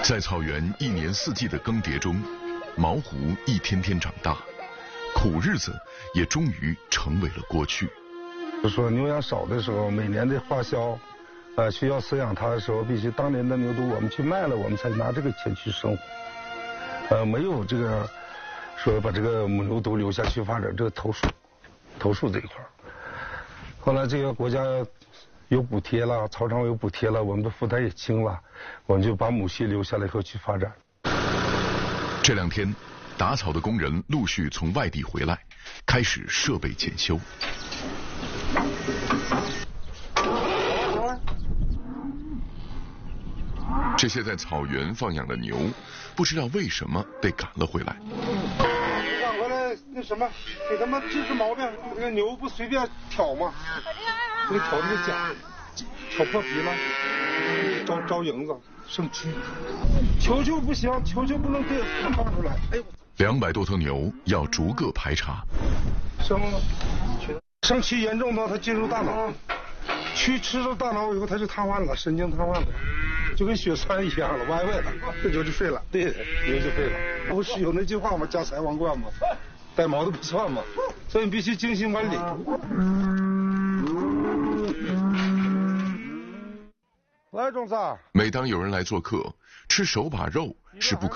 在草原一年四季的更迭中，毛胡一天天长大，苦日子也终于成为了过去。 就说牛羊少的时候，每年的花销，需要饲养它的时候，必须当年的牛犊我们去卖了，我们才拿这个钱去生活。没有这个说把这个母牛犊留下去发展这个头数这一块。后来这个国家有补贴了，草场有补贴了，我们的负担也轻了，我们就把母系留下来以后去发展。 这两天，打草的工人陆续从外地回来，开始设备检修。这些在草原放养的牛，不知道为什么被赶了回来。 赶回来那什么，给他们治治毛病。这个牛不随便挑吗？这个挑这个甲，挑破皮了，招蝇子，生蛆。球不行，球不能对放出来。哎呦 ，200多头牛要逐个排查。 生蛆严重到它进入大脑，蛆吃了大脑以后它就瘫痪了，神经瘫痪了。就跟血栓一样了，歪歪的，这牛就废了。对，牛就废了。不是有那句话吗？家财万贯嘛，带毛的不算嘛，所以你必须精心管理。来，种子。 每当有人来做客，吃手把肉是不可